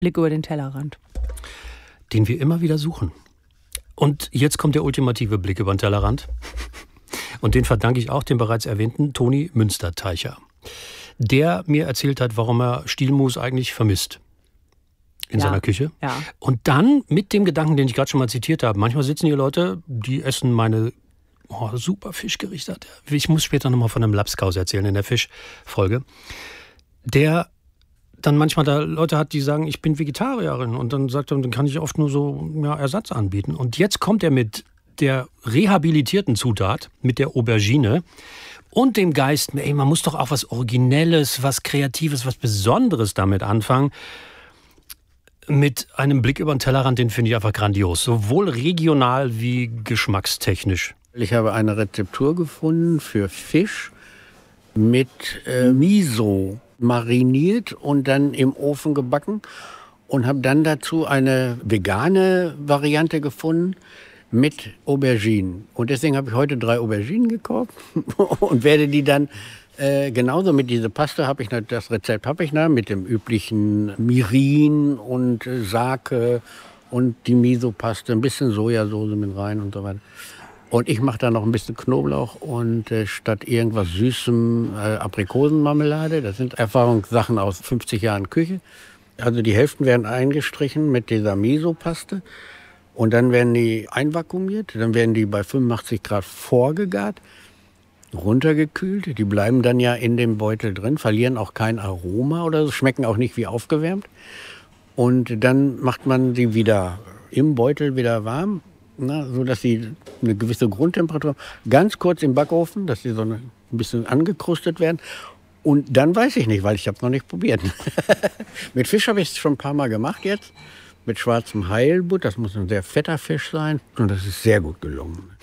Blick über den Tellerrand. Den wir immer wieder suchen. Und jetzt kommt der ultimative Blick über den Tellerrand. Und den verdanke ich auch dem bereits erwähnten Toni Münsterteicher, der mir erzählt hat, warum er Stielmus eigentlich vermisst in seiner Küche. Ja. Und dann mit dem Gedanken, den ich gerade schon mal zitiert habe, manchmal sitzen hier Leute, die essen meine super Fischgerichte. Ich muss später nochmal von einem Lapskaus erzählen in der Fischfolge. Der dann manchmal da Leute hat, die sagen, ich bin Vegetarierin. Und dann sagt er, dann kann ich oft nur so Ersatz anbieten. Und jetzt kommt er mit der rehabilitierten Zutat, mit der Aubergine und dem Geist, man muss doch auch was Originelles, was Kreatives, was Besonderes damit anfangen. Mit einem Blick über den Tellerrand, den finde ich einfach grandios. Sowohl regional wie geschmackstechnisch. Ich habe eine Rezeptur gefunden für Fisch mit Miso mariniert und dann im Ofen gebacken. Und habe dann dazu eine vegane Variante gefunden mit Auberginen. Und deswegen habe ich heute 3 Auberginen gekauft und werde die dann genauso mit dieser Paste das Rezept habe ich mit dem üblichen Mirin und Sake und die Miso-Paste, ein bisschen Sojasauce mit rein und so weiter. Und ich mache da noch ein bisschen Knoblauch und statt irgendwas Süßem Aprikosenmarmelade. Das sind Erfahrungssachen aus 50 Jahren Küche. Also die Hälften werden eingestrichen mit dieser Miso-Paste. Und dann werden die einvakuumiert, dann werden die bei 85 Grad vorgegart, runtergekühlt. Die bleiben dann ja in dem Beutel drin, verlieren auch kein Aroma oder so, schmecken auch nicht wie aufgewärmt. Und dann macht man sie wieder im Beutel wieder warm, sodass sie eine gewisse Grundtemperatur haben. Ganz kurz im Backofen, dass sie so ein bisschen angekrustet werden. Und dann weiß ich nicht, weil ich habe es noch nicht probiert. Mit Fisch habe ich es schon ein paar Mal gemacht jetzt. Mit schwarzem Heilbutt, das muss ein sehr fetter Fisch sein. Und das ist sehr gut gelungen.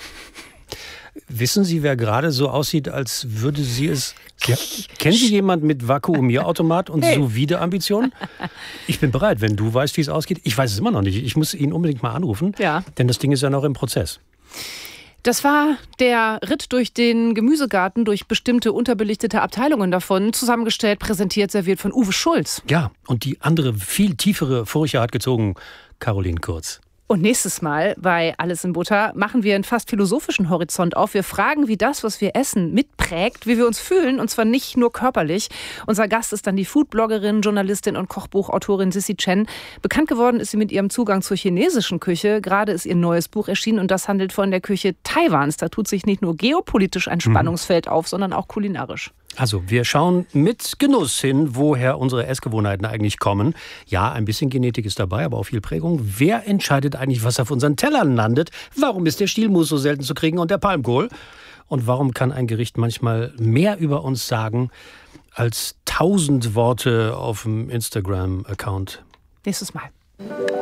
Wissen Sie, wer gerade so aussieht, als würde sie es... Kennen Sie jemanden mit Vakuumierautomat und Sous-Vide-Ambitionen? Ich bin bereit, wenn du weißt, wie es ausgeht. Ich weiß es immer noch nicht. Ich muss ihn unbedingt mal anrufen, denn das Ding ist ja noch im Prozess. Das war der Ritt durch den Gemüsegarten, durch bestimmte unterbelichtete Abteilungen davon, zusammengestellt, präsentiert, serviert von Uwe Schulz. Ja, und die andere, viel tiefere Furche hat gezogen Caroline Kurz. Und nächstes Mal bei Alles in Butter machen wir einen fast philosophischen Horizont auf. Wir fragen, wie das, was wir essen, mitprägt, wie wir uns fühlen, und zwar nicht nur körperlich. Unser Gast ist dann die Foodbloggerin, Journalistin und Kochbuchautorin Sissi Chen. Bekannt geworden ist sie mit ihrem Zugang zur chinesischen Küche. Gerade ist ihr neues Buch erschienen und das handelt von der Küche Taiwans. Da tut sich nicht nur geopolitisch ein Spannungsfeld auf, sondern auch kulinarisch. Also, wir schauen mit Genuss hin, woher unsere Essgewohnheiten eigentlich kommen. Ja, ein bisschen Genetik ist dabei, aber auch viel Prägung. Wer entscheidet eigentlich, was auf unseren Tellern landet? Warum ist der Stielmus so selten zu kriegen und der Palmkohl? Und warum kann ein Gericht manchmal mehr über uns sagen als 1000 Worte auf dem Instagram-Account? Nächstes Mal.